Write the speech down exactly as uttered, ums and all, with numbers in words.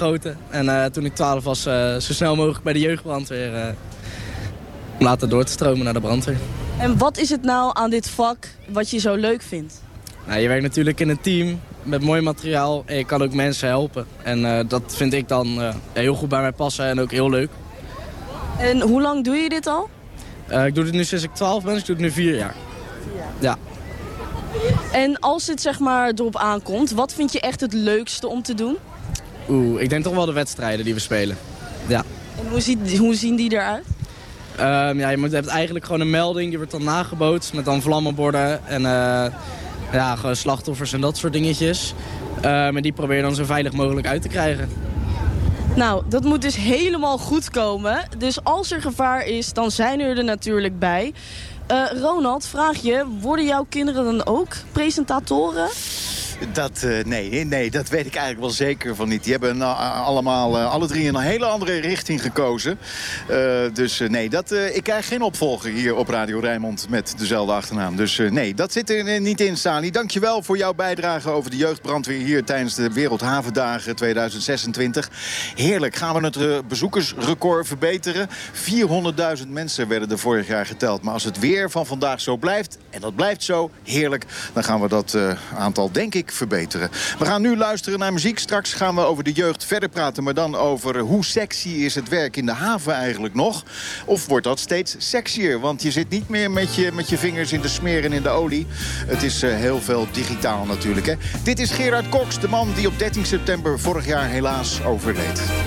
ingeschoten. En uh, toen ik twaalf was, uh, zo snel mogelijk bij de jeugdbrandweer... Uh, om later door te stromen naar de brandweer. En wat is het nou aan dit vak wat je zo leuk vindt? Nou, je werkt natuurlijk in een team met mooi materiaal en je kan ook mensen helpen. En uh, dat vind ik dan uh, heel goed bij mij passen en ook heel leuk. En hoe lang doe je dit al? Uh, ik doe dit nu sinds ik twaalf ben, dus ik doe het nu vier jaar. Vier jaar. Ja. En als dit zeg maar erop aankomt, wat vind je echt het leukste om te doen? Oeh, ik denk toch wel de wedstrijden die we spelen. Ja. En hoe, ziet, hoe zien die eruit? Um, ja, je moet, hebt eigenlijk gewoon een melding, die wordt dan nagebootst met dan vlammenborden en uh, ja, gewoon slachtoffers en dat soort dingetjes. Um, en die probeer je dan zo veilig mogelijk uit te krijgen. Nou, dat moet dus helemaal goed komen. Dus als er gevaar is, dan zijn we er natuurlijk bij. Uh, Ronald, vraag je, worden jouw kinderen dan ook presentatoren? Dat, uh, nee, nee, dat weet ik eigenlijk wel zeker van niet. Die hebben uh, allemaal, uh, alle drie een hele andere richting gekozen. Uh, dus uh, nee, dat, uh, ik krijg geen opvolger hier op Radio Rijnmond met dezelfde achternaam. Dus uh, nee, dat zit er niet in, Sali. Dankjewel voor jouw bijdrage over de jeugdbrandweer hier tijdens de Wereldhavendagen tweeduizend zesentwintig. Heerlijk, gaan we het uh, bezoekersrecord verbeteren? vierhonderdduizend mensen werden er vorig jaar geteld. Maar als het weer van vandaag zo blijft, en dat blijft zo, heerlijk, dan gaan we dat uh, aantal, denk ik, verbeteren. We gaan nu luisteren naar muziek. Straks gaan we over de jeugd verder praten, maar dan over hoe sexy is het werk in de haven eigenlijk nog. Of wordt dat steeds sexier? Want je zit niet meer met je, met je vingers in de smeer en in de olie. Het is uh, heel veel digitaal natuurlijk. Hè? Dit is Gerard Cox, de man die op dertien september vorig jaar helaas overleed.